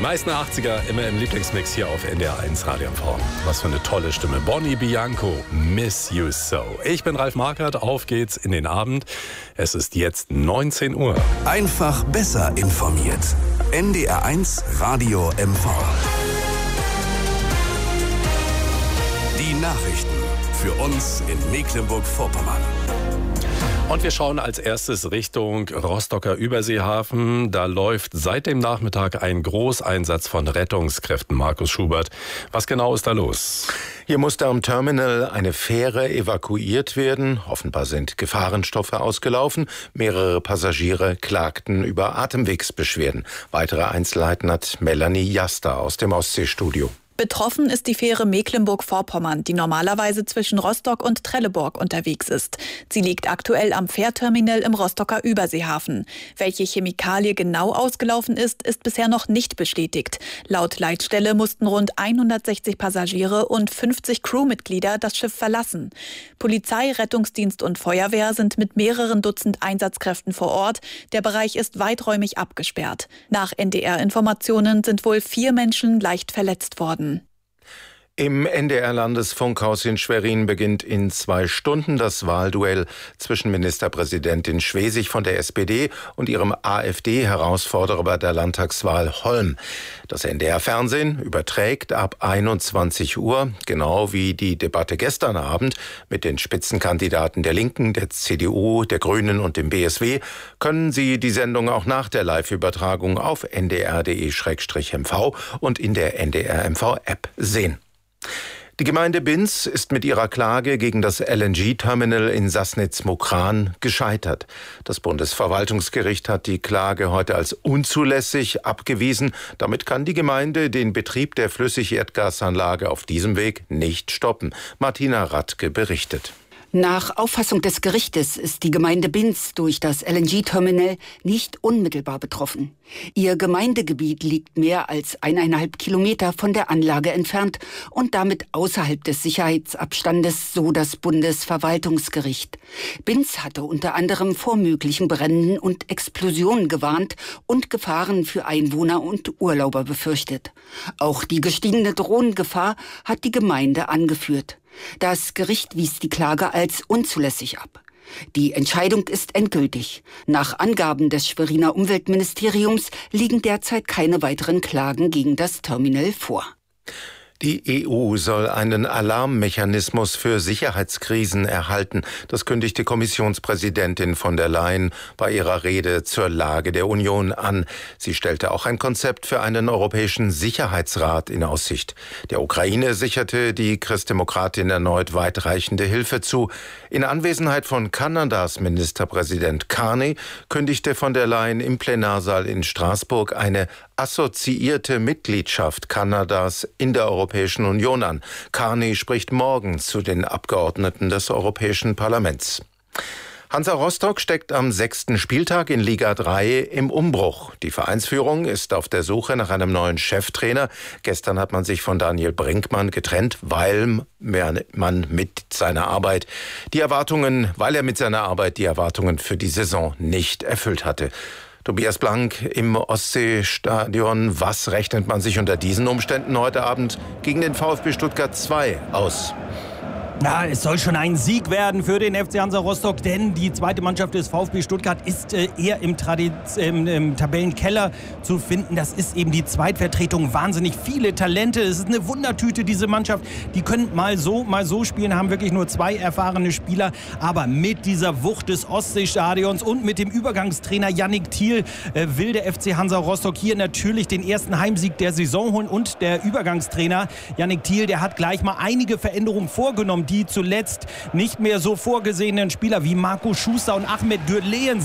meisten 80er immer im Lieblingsmix hier auf NDR 1 Radio MV. Was für eine tolle Stimme. Bonnie Bianco, Miss You So. Ich bin Ralf Markert, auf geht's in den Abend. Es ist jetzt 19 Uhr. Einfach besser informiert. NDR 1 Radio MV. Die Nachrichten für uns in Mecklenburg-Vorpommern. Und wir schauen als erstes Richtung Rostocker Überseehafen. Da läuft seit dem Nachmittag ein Großeinsatz von Rettungskräften. Markus Schubert, was genau ist da los? Hier musste am Terminal eine Fähre evakuiert werden. Offenbar sind Gefahrenstoffe ausgelaufen. Mehrere Passagiere klagten über Atemwegsbeschwerden. Weitere Einzelheiten hat Melanie Jaster aus dem Ostseestudio. Betroffen ist die Fähre Mecklenburg-Vorpommern, die normalerweise zwischen Rostock und Trelleborg unterwegs ist. Sie liegt aktuell am Fährterminal im Rostocker Überseehafen. Welche Chemikalie genau ausgelaufen ist, ist bisher noch nicht bestätigt. Laut Leitstelle mussten rund 160 Passagiere und 50 Crewmitglieder das Schiff verlassen. Polizei, Rettungsdienst und Feuerwehr sind mit mehreren Dutzend Einsatzkräften vor Ort. Der Bereich ist weiträumig abgesperrt. Nach NDR-Informationen sind wohl 4 Menschen leicht verletzt worden. Im NDR-Landesfunkhaus in Schwerin beginnt in 2 Stunden das Wahlduell zwischen Ministerpräsidentin Schwesig von der SPD und ihrem AfD-Herausforderer bei der Landtagswahl Holm. Das NDR-Fernsehen überträgt ab 21 Uhr, genau wie die Debatte gestern Abend mit den Spitzenkandidaten der Linken, der CDU, der Grünen und dem BSW, können Sie die Sendung auch nach der Live-Übertragung auf ndr.de/mv und in der NDR-MV-App sehen. Die Gemeinde Binz ist mit ihrer Klage gegen das LNG-Terminal in Sassnitz-Mukran gescheitert. Das Bundesverwaltungsgericht hat die Klage heute als unzulässig abgewiesen. Damit kann die Gemeinde den Betrieb der Flüssigerdgasanlage auf diesem Weg nicht stoppen. Martina Radke berichtet. Nach Auffassung des Gerichtes ist die Gemeinde Binz durch das LNG-Terminal nicht unmittelbar betroffen. Ihr Gemeindegebiet liegt mehr als 1,5 Kilometer von der Anlage entfernt und damit außerhalb des Sicherheitsabstandes, so das Bundesverwaltungsgericht. Binz hatte unter anderem vor möglichen Bränden und Explosionen gewarnt und Gefahren für Einwohner und Urlauber befürchtet. Auch die gestiegene Drohnengefahr hat die Gemeinde angeführt. Das Gericht wies die Klage als unzulässig ab. Die Entscheidung ist endgültig. Nach Angaben des Schweriner Umweltministeriums liegen derzeit keine weiteren Klagen gegen das Terminal vor. Die EU soll einen Alarmmechanismus für Sicherheitskrisen erhalten. Das kündigte Kommissionspräsidentin von der Leyen bei ihrer Rede zur Lage der Union an. Sie stellte auch ein Konzept für einen europäischen Sicherheitsrat in Aussicht. Der Ukraine sicherte die Christdemokratin erneut weitreichende Hilfe zu. In Anwesenheit von Kanadas Ministerpräsident Carney kündigte von der Leyen im Plenarsaal in Straßburg eine assoziierte Mitgliedschaft Kanadas in der Europäischen Union an. Carney spricht morgen zu den Abgeordneten des Europäischen Parlaments. Hansa Rostock steckt am 6. Spieltag in Liga 3 im Umbruch. Die Vereinsführung ist auf der Suche nach einem neuen Cheftrainer. Gestern hat man sich von Daniel Brinkmann getrennt, weil er mit seiner Arbeit die Erwartungen für die Saison nicht erfüllt hatte. Tobias Blank im Ostseestadion. Was rechnet man sich unter diesen Umständen heute Abend gegen den VfB Stuttgart 2 aus? Ja, es soll schon ein Sieg werden für den FC Hansa Rostock, denn die zweite Mannschaft des VfB Stuttgart ist eher im Tabellenkeller zu finden. Das ist eben die Zweitvertretung. Wahnsinnig viele Talente. Es ist eine Wundertüte, diese Mannschaft. Die können mal so spielen, haben wirklich nur 2 erfahrene Spieler. Aber mit dieser Wucht des Ostseestadions und mit dem Übergangstrainer Yannick Thiel will der FC Hansa Rostock hier natürlich den ersten Heimsieg der Saison holen. Und der Übergangstrainer Yannick Thiel, der hat gleich mal einige Veränderungen vorgenommen, die zuletzt nicht mehr so vorgesehenen Spieler wie Marco Schuster und Ahmed Gürlehen